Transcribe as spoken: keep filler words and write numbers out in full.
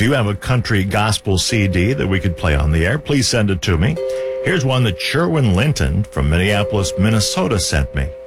If you have a country gospel C D that we could play on the air, please send it to me. Here's one that Sherwin Linton from Minneapolis, Minnesota sent me.